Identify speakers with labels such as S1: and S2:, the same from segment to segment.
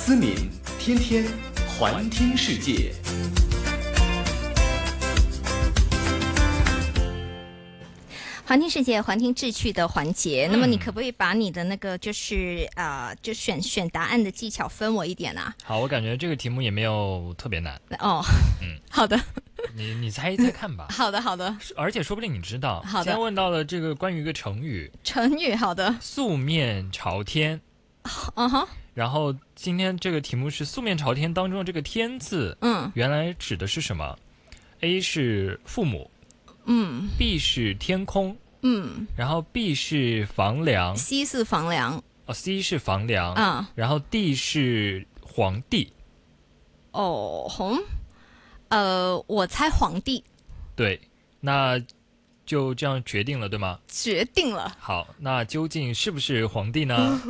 S1: 思敏，天天环听世界。
S2: 环听世界，环听志趣的环节。那么你可不可以把你的那个就选答案的技巧分我一点啊？
S3: 好，我感觉这个题目也没有特别难。
S2: 哦，好的。
S3: 你猜一猜看吧。
S2: 好的，好的。而
S3: 且说不定你知道。
S2: 好的。
S3: 今天问到了这个关于一个成语。
S2: 成语，好的。
S3: 素面朝天。然后今天这个题目是素面朝天当中的这个天字，原来指的是什么 ？A 是父母。B 是天空，然后 B 是房梁
S2: ，C 是房梁
S3: ，C 是房梁，然后 D 是皇帝。
S2: 我猜皇帝。
S3: 对，那就这样决定了，对吗？
S2: 决定了。
S3: 好，那究竟是不是皇帝呢？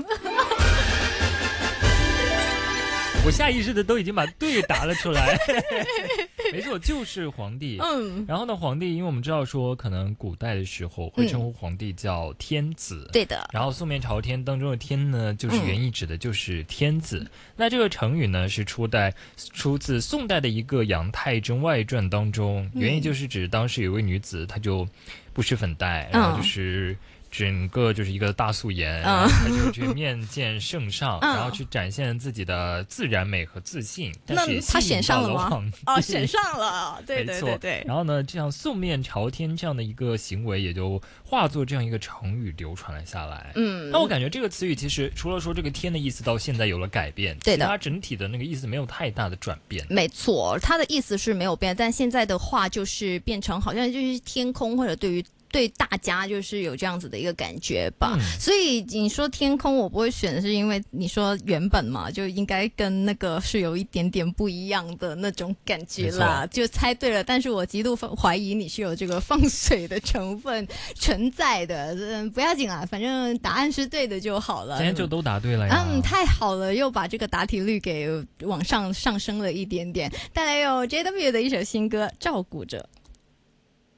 S3: 我下意识的都已经把对答了出来。没错，就是皇帝。然后呢，皇帝，因为我们知道说，可能古代的时候会称呼皇帝叫天子。
S2: 对的。
S3: 然后素面朝天当中的天呢，就是原意指的就是天子。那这个成语呢，是出自宋代的一个《杨太真外传》当中，原意就是指当时有位女子，她就不施粉黛，然后就是整个就是一个大素颜，然后他就去面见圣上，然后去展现自己的自然美和自信。
S2: 那他选上了吗？选上了，对
S3: 对对对。然后呢，这样素面朝天这样的一个行为，也就化作这样一个成语流传了下来。那我感觉这个词语其实除了说这个天的意思到现在有了改变，
S2: 对的，
S3: 其他整体的那个意思没有太大的转变。
S2: 没错，它的意思是没有变，但现在的话就是变成好像就是天空，或者对大家就是有这样子的一个感觉吧。所以你说天空我不会选，是因为你说原本嘛，就应该跟那个是有一点点不一样的那种感觉啦，就猜对了。但是我极度怀疑你是有这个放水的成分存在的。不要紧啦，反正答案是对的就好了。
S3: 今天就都答对了呀。
S2: 太好了，又把这个答题率给往上升了一点点。带来有 JW 的一首新歌《照顾着》。